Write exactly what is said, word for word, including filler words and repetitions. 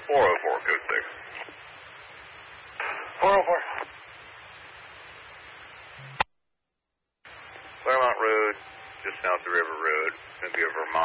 four oh four, code six. four oh four. Claremont Road, just south of River Road. It's going to be a Vermont.